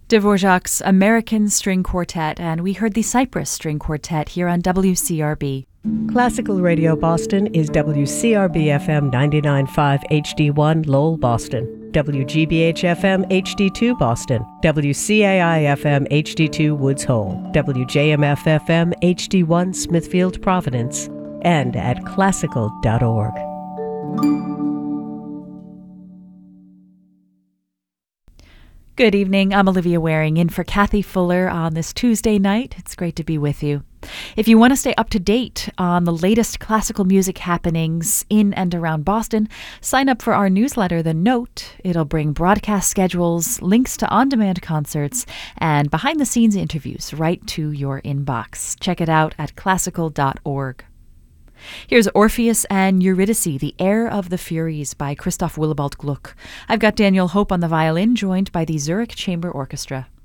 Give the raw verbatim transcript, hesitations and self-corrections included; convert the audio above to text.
Dvorak's American String Quartet, and we heard the Cypress String Quartet here on W C R B. Classical Radio Boston is W C R B F M ninety-nine point five H D one Lowell, Boston, W G B H F M H D two Boston, W C A I F M H D two Woods Hole, W J M F F M H D one Smithfield, Providence, and at classical dot org. Good evening. I'm Olivia Waring in for Kathy Fuller on this Tuesday night. It's great to be with you. If you want to stay up to date on the latest classical music happenings in and around Boston, sign up for our newsletter, The Note. It'll bring broadcast schedules, links to on-demand concerts, and behind-the-scenes interviews right to your inbox. Check it out at classical dot org. Here's Orpheus and Eurydice, The Air of the Furies by Christoph Willibald Gluck. I've got Daniel Hope on the violin, joined by the Zurich Chamber Orchestra.